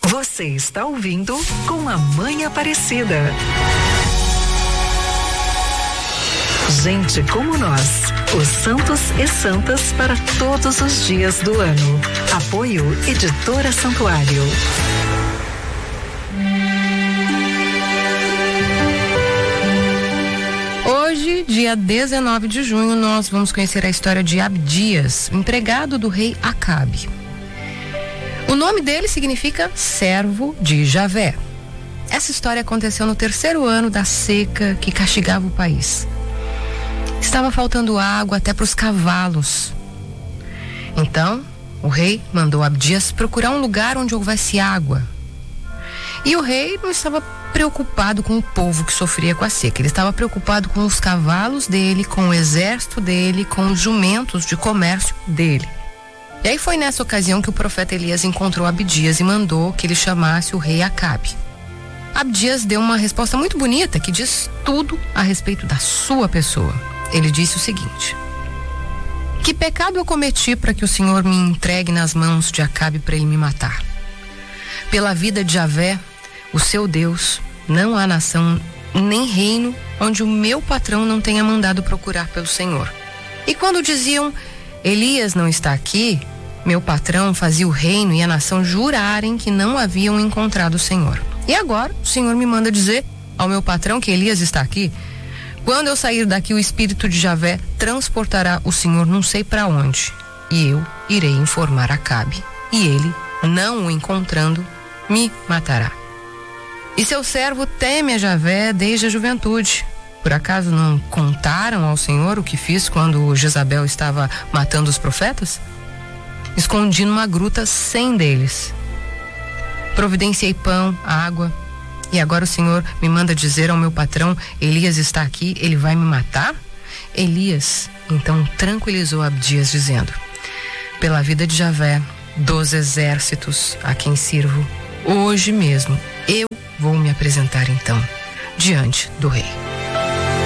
Você está ouvindo Com a Mãe Aparecida. Gente como nós, os santos e santas para todos os dias do ano. Apoio Editora Santuário. Hoje, dia 19 de junho, nós vamos conhecer a história de Abdias, empregado do rei Acabe. O nome dele significa servo de Javé. Essa história aconteceu no 3º ano da seca que castigava o país. Estava faltando água até para os cavalos. Então, o rei mandou Abdias procurar um lugar onde houvesse água. E o rei não estava preocupado com o povo que sofria com a seca. Ele estava preocupado com os cavalos dele, com o exército dele, com os jumentos de comércio dele. E aí foi nessa ocasião que o profeta Elias encontrou Abdias e mandou que ele chamasse o rei Acabe. Abdias deu uma resposta muito bonita que diz tudo a respeito da sua pessoa. Ele disse o seguinte: que pecado eu cometi para que o Senhor me entregue nas mãos de Acabe para ele me matar? Pela vida de Javé, o seu Deus, não há nação nem reino onde o meu patrão não tenha mandado procurar pelo Senhor. E quando diziam, Elias não está aqui, meu patrão fazia o reino e a nação jurarem que não haviam encontrado o Senhor. E agora o Senhor me manda dizer ao meu patrão que Elias está aqui? Quando eu sair daqui, o espírito de Javé transportará o Senhor não sei para onde. E eu irei informar Acabe. E ele, não o encontrando, me matará. E seu servo teme a Javé desde a juventude. Por acaso não contaram ao Senhor o que fiz quando Jezabel estava matando os profetas? Escondi numa gruta 100 deles. Providenciei pão, água. E agora o Senhor me manda dizer ao meu patrão, Elias está aqui, ele vai me matar? Elias, então, tranquilizou Abdias dizendo, pela vida de Javé, dos exércitos a quem sirvo, hoje mesmo eu vou me apresentar então diante do rei.